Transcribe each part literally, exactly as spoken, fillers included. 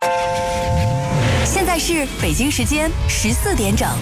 现在是北京时间十四点整。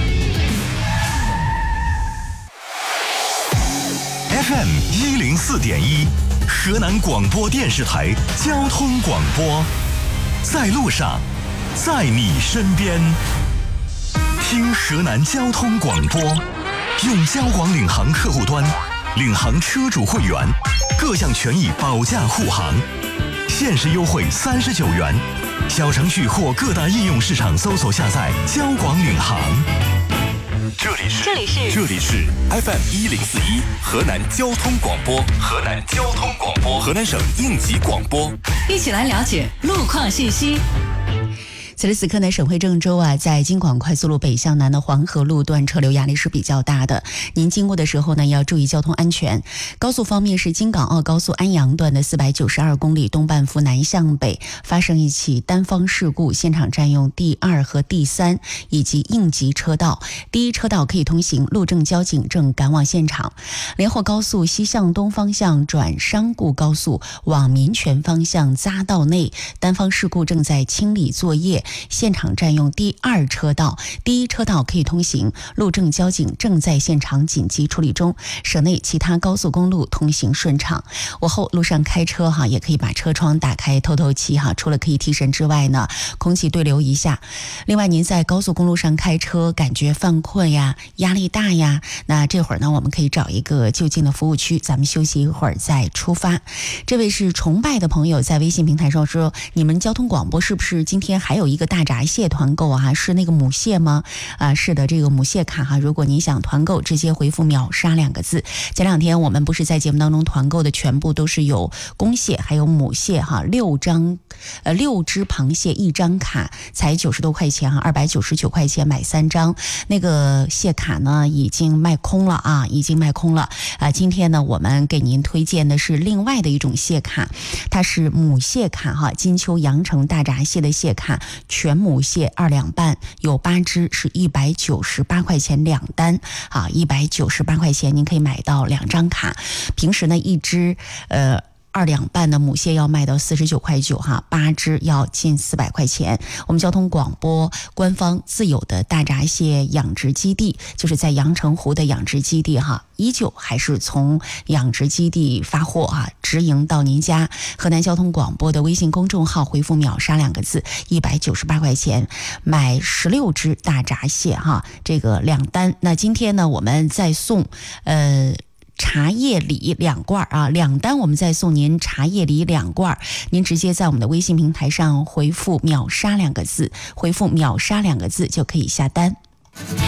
F M 一零四点一，河南广播电视台交通广播，在路上，在你身边。听河南交通广播，用交广领航客户端，领航车主会员，各项权益保驾护航，限时优惠三十九元。小程序或各大应用市场搜索下载交广领航。这里是这里是这里是 F M 一零四一河南交通广播，河南交通广播，河南省应急广播， 一起来了解路况信息。 此时此刻呢，省会郑州啊，在京广快速路北向南的黄河路段车流压力是比较大的，您经过的时候呢，要注意交通安全。高速方面是京港澳高速安阳段的四百九十二公里东半幅南向北发生一起单方事故，现场占用第二和第三以及应急车道，第一车道可以通行，路政交警正赶往现场。连霍高速西向东方向转商固高速往民权方向匝道内，单方事故正在清理作业，现场占用第二车道，第一车道可以通行，路政交警正在现场紧急处理中。省内其他高速公路通行顺畅。我后路上开车哈，也可以把车窗打开透透气哈，除了可以提神之外呢，空气对流一下。另外您在高速公路上开车感觉犯困呀，压力大呀，那这会儿呢，我们可以找一个就近的服务区，咱们休息一会儿再出发。这位是崇拜的朋友在微信平台上说，你们交通广播是不是今天还有一个大闸蟹团购啊？是那个母蟹吗？啊，是的，这个母蟹卡哈，如果您想团购，直接回复秒杀两个字。前两天我们不是在节目当中团购的全部都是有公蟹还有母蟹哈，六张呃六只螃蟹一张卡才九十多块钱哈，二百九十九块钱买三张。那个蟹卡呢已经卖空了啊，已经卖空了啊。今天呢我们给您推荐的是另外的一种蟹卡，它是母蟹卡哈，金秋阳城大闸蟹的蟹卡，全母蟹二两半，有八只，是一百九十八块钱两单啊，一百九十八块钱您可以买到两张卡。平时呢一只呃二两半的母蟹要卖到四十九块九哈，八只要近四百块钱。我们交通广播官方自有的大闸蟹养殖基地，就是在阳澄湖的养殖基地哈，依旧还是从养殖基地发货啊，直营到您家。河南交通广播的微信公众号回复秒杀两个字，一百九十八块钱买十六只大闸蟹哈，这个两单。那今天呢我们再送呃茶叶梨两罐啊，两单我们再送您茶叶梨两罐，您直接在我们的微信平台上回复秒杀两个字，回复秒杀两个字就可以下单。